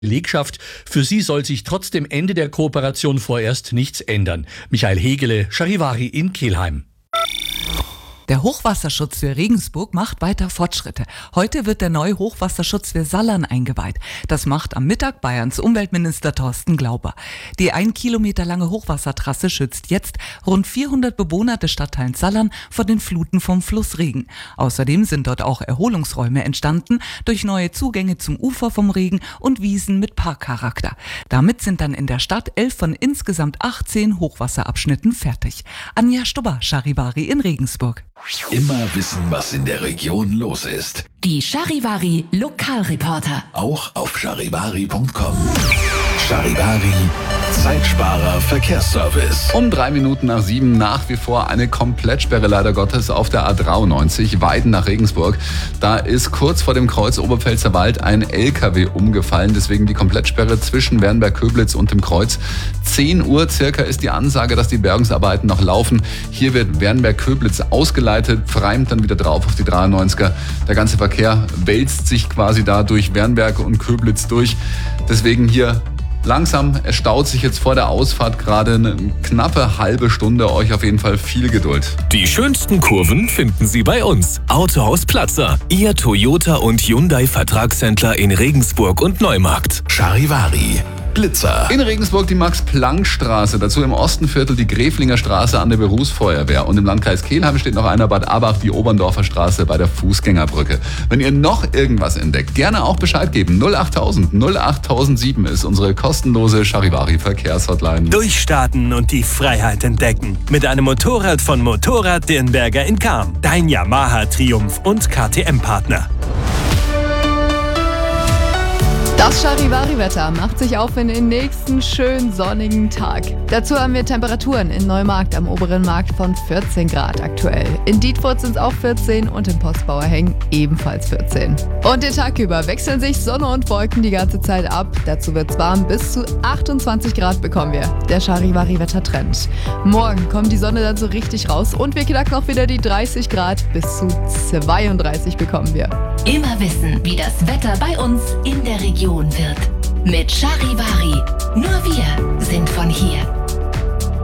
Belegschaft. Für sie soll sich trotz dem Ende der Kooperation vorerst nichts ändern. Michael Hegele, Charivari in Kelheim. Der Hochwasserschutzwehr Regensburg macht weiter Fortschritte. Heute wird der neue Hochwasserschutzwehr Sallern eingeweiht. Das macht am Mittag Bayerns Umweltminister Thorsten Glauber. Die 1 Kilometer lange Hochwassertrasse schützt jetzt rund 400 Bewohner des Stadtteils Sallern vor den Fluten vom Fluss Regen. Außerdem sind dort auch Erholungsräume entstanden durch neue Zugänge zum Ufer vom Regen und Wiesen mit Parkcharakter. Damit sind dann in der Stadt 11 von insgesamt 18 Hochwasserabschnitten fertig. Anja Stubber, Charivari in Regensburg. Immer wissen, was in der Region los ist. Die Charivari Lokalreporter. Auch auf charivari.com. Charivari, Zeitsparer Verkehrsservice. Um 7:03 nach wie vor eine Komplettsperre leider Gottes auf der A93 Weiden nach Regensburg. Da ist kurz vor dem Kreuz Oberpfälzer Wald ein LKW umgefallen, deswegen die Komplettsperre zwischen Wernberg-Köblitz und dem Kreuz. 10 Uhr circa ist die Ansage, dass die Bergungsarbeiten noch laufen. Hier wird Wernberg-Köblitz ausgeleitet, freimt dann wieder drauf auf die 93er. Der ganze Verkehr wälzt sich quasi da durch Wernberg und Köblitz durch. Deswegen hier langsam, es staut sich jetzt vor der Ausfahrt gerade eine knappe halbe Stunde. Euch auf jeden Fall viel Geduld. Die schönsten Kurven finden Sie bei uns. Autohaus Platzer, Ihr Toyota und Hyundai Vertragshändler in Regensburg und Neumarkt. Charivari, Blitzer. In Regensburg die Max-Planck-Straße, dazu im Ostenviertel die Gräflinger Straße an der Berufsfeuerwehr. Und im Landkreis Kelheim steht noch einer Bad Abach, die Oberndorfer Straße bei der Fußgängerbrücke. Wenn ihr noch irgendwas entdeckt, gerne auch Bescheid geben. 08000 08007 ist unsere kostenlose Charivari-Verkehrshotline. Durchstarten und die Freiheit entdecken. Mit einem Motorrad von Motorrad Dirnberger in Cham. Dein Yamaha Triumph und KTM-Partner. Das Charivari-Wetter macht sich auf in den nächsten schönen sonnigen Tag. Dazu haben wir Temperaturen in Neumarkt am oberen Markt von 14 Grad aktuell. In Dietfurt sind es auch 14 und in Postbauerhengen ebenfalls 14. Und den Tag über wechseln sich Sonne und Wolken die ganze Zeit ab. Dazu wird es warm, bis zu 28 Grad bekommen wir. Der Charivari-Wetter-Trend. Morgen kommt die Sonne dann so richtig raus und wir knacken auch wieder die 30 Grad. Bis zu 32 bekommen wir. Immer wissen, wie das Wetter bei uns in der Region wird. Mit Charivari. Nur wir sind von hier.